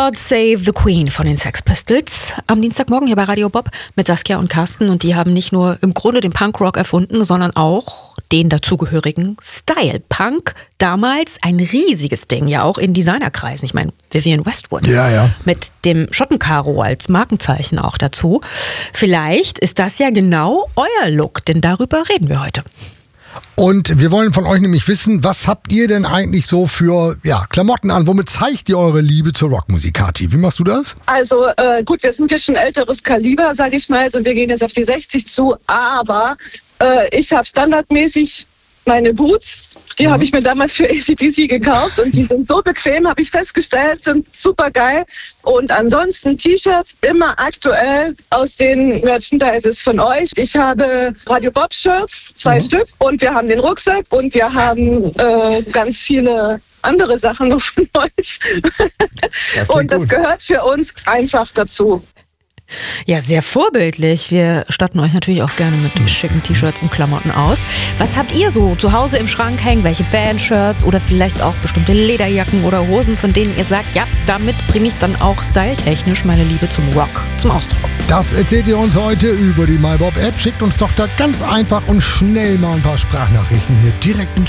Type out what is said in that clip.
God Save the Queen von den Sex Pistols. Am Dienstagmorgen hier bei Radio Bob mit Saskia und Carsten. Und die haben nicht nur im Grunde den Punkrock erfunden, sondern auch den dazugehörigen Style. Punk, damals ein riesiges Ding, ja auch in Designerkreisen. Ich meine, Vivienne Westwood. Ja. Mit dem Schottenkaro als Markenzeichen auch dazu. Vielleicht ist das ja genau euer Look, denn darüber reden wir heute. Und wir wollen von euch nämlich wissen, was habt ihr denn eigentlich so für Klamotten an? Womit zeigt ihr eure Liebe zur Rockmusik, Kathi? Wie machst du das? Also gut, wir sind jetzt schon älteres Kaliber, sage ich mal. Also wir gehen jetzt auf die 60 zu. Aber ich habe standardmäßig meine Boots. Die habe ich mir damals für AC/DC gekauft und die sind so bequem, habe ich festgestellt, sind super geil. Und ansonsten T-Shirts immer aktuell aus den Merchandises von euch. Ich habe Radio Bob Shirts, 2 Stück, und wir haben den Rucksack und wir haben ganz viele andere Sachen noch von euch. Und das gehört für uns einfach dazu. Ja, sehr vorbildlich. Wir statten euch natürlich auch gerne mit schicken T-Shirts und Klamotten aus. Was habt ihr so zu Hause im Schrank hängen? Welche Bandshirts oder vielleicht auch bestimmte Lederjacken oder Hosen, von denen ihr sagt, ja, damit bringe ich dann auch styletechnisch meine Liebe zum Rock zum Ausdruck? Das erzählt ihr uns heute über die MyBob-App. Schickt uns doch da ganz einfach und schnell mal ein paar Sprachnachrichten hier direkt ins